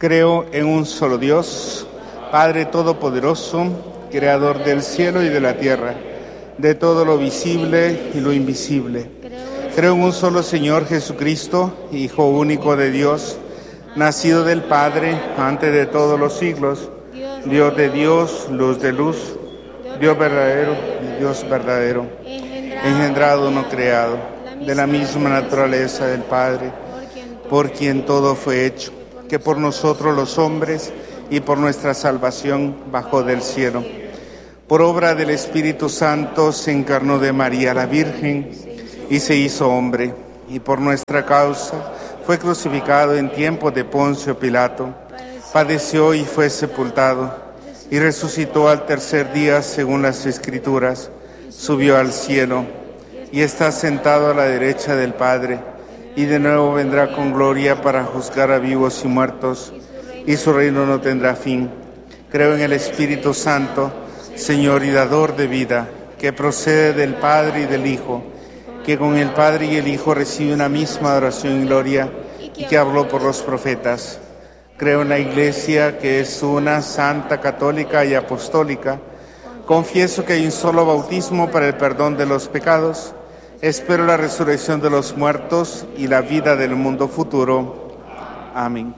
Creo en un solo Dios, Padre Todopoderoso, Creador del cielo y de la tierra, de todo lo visible y lo invisible. Creo en un solo Señor Jesucristo, Hijo único de Dios, nacido del Padre antes de todos los siglos, Dios de Dios, luz de luz, Dios verdadero y Dios verdadero, engendrado, no creado, de la misma naturaleza del Padre, por quien todo fue hecho, que por nosotros los hombres y por nuestra salvación bajó del cielo. Por obra del Espíritu Santo se encarnó de María la Virgen y se hizo hombre, y por nuestra causa fue crucificado en tiempo de Poncio Pilato, padeció y fue sepultado, y resucitó al tercer día según las Escrituras, subió al cielo, y está sentado a la derecha del Padre, y de nuevo vendrá con gloria para juzgar a vivos y muertos, y su reino no tendrá fin. Creo en el Espíritu Santo, Señor y dador de vida, que procede del Padre y del Hijo, que con el Padre y el Hijo recibe una misma adoración y gloria, y que habló por los profetas. Creo en la Iglesia, que es una, santa, católica y apostólica. Confieso que hay un solo bautismo para el perdón de los pecados. Espero la resurrección de los muertos y la vida del mundo futuro. Amén.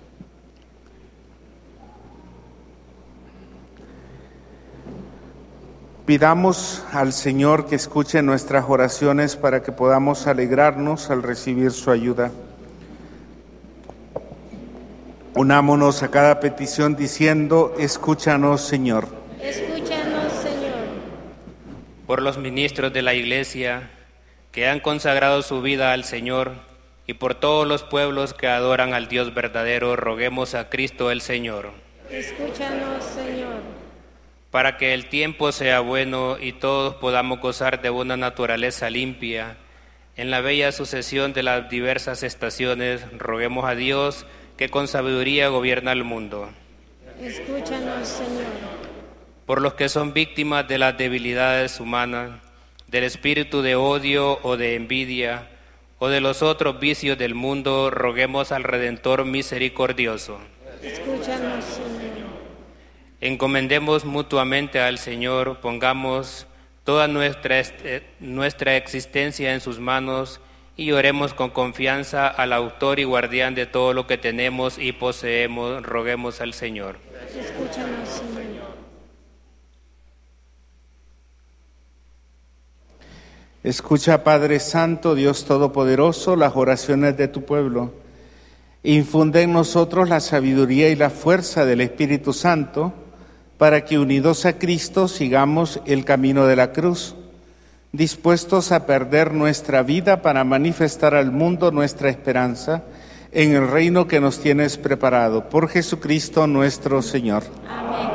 Pidamos al Señor que escuche nuestras oraciones para que podamos alegrarnos al recibir su ayuda. Unámonos a cada petición diciendo: escúchanos, Señor. Escúchanos, Señor. Por los ministros de la Iglesia que han consagrado su vida al Señor, y por todos los pueblos que adoran al Dios verdadero, roguemos a Cristo el Señor. Escúchanos, Señor. Para que el tiempo sea bueno y todos podamos gozar de una naturaleza limpia, en la bella sucesión de las diversas estaciones, roguemos a Dios que con sabiduría gobierna el mundo. Escúchanos, Señor. Por los que son víctimas de las debilidades humanas, del espíritu de odio o de envidia, o de los otros vicios del mundo, roguemos al Redentor misericordioso. Escúchanos, Señor. Encomendemos mutuamente al Señor, pongamos toda nuestra existencia en sus manos y oremos con confianza al autor y guardián de todo lo que tenemos y poseemos, roguemos al Señor. Escúchanos, Señor. Escucha, Padre Santo, Dios Todopoderoso, las oraciones de tu pueblo. Infunde en nosotros la sabiduría y la fuerza del Espíritu Santo, para que unidos a Cristo sigamos el camino de la cruz, dispuestos a perder nuestra vida para manifestar al mundo nuestra esperanza en el reino que nos tienes preparado. Por Jesucristo nuestro Señor. Amén.